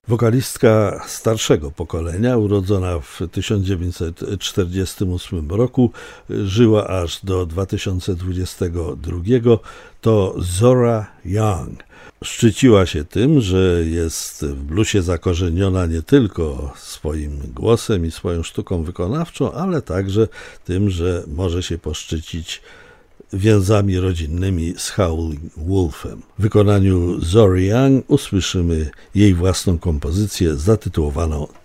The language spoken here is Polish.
Wokalistka starszego pokolenia, urodzona w 1948 roku, żyła aż do 2022, to Zora Young. Szczyciła się tym, że jest w bluesie zakorzeniona nie tylko swoim głosem i swoją sztuką wykonawczą, ale także tym, że może się poszczycić więzami rodzinnymi z Howlin' Wolfem. W wykonaniu Zory Young usłyszymy jej własną kompozycję zatytułowaną